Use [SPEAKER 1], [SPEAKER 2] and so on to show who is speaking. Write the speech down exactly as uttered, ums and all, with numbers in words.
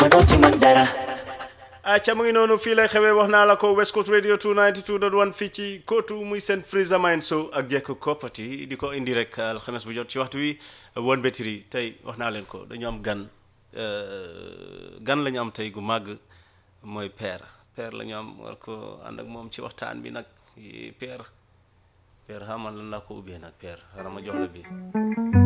[SPEAKER 1] doo ci mën dara
[SPEAKER 2] acca mu ngi noonu fii lay xewee wax naa la ko West Coast Radio two ninety-two point one fii ci kootu muy seen Freezer Mind Show ak Jekko Koppati di ko indi rek alxames bu jot ci waxtu wi woon betiri tey wax naa leen ko dañu am gan gan la ñu am tey gu màgg mooy père père la ñu am war ko ànd ak moom ci waxtaan bi nag père père xamal lan laa ko ubbee nag père xaaral ma jox la bi